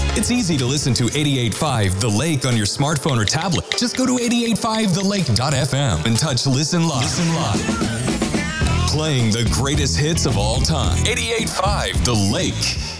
It's easy to listen to 88.5 The Lake on your smartphone or tablet. Just go to 885thelake.fm and touch Listen Live. Listen live. Playing the greatest hits of all time. 88.5 The Lake.